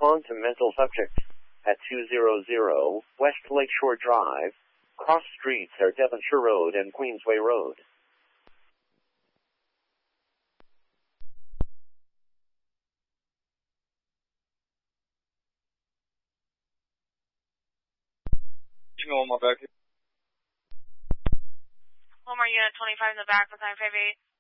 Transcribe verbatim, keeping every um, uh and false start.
respond to mental subject at two hundred West Lakeshore Drive. Cross streets are Devonshire Road and Queensway Road. Walmart Unit twenty-five in the back with nine five eight.